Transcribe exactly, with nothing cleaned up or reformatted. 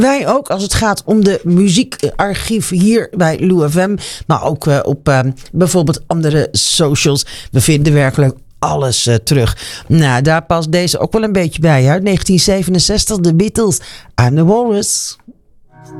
Wij ook als het gaat om de muziekarchief hier bij Lou F M. Maar ook uh, op uh, bijvoorbeeld andere socials. We vinden werkelijk alles uh, terug. Nou, daar past deze ook wel een beetje bij. Uit negentien zevenenzestig, de Beatles. I'm the Walrus.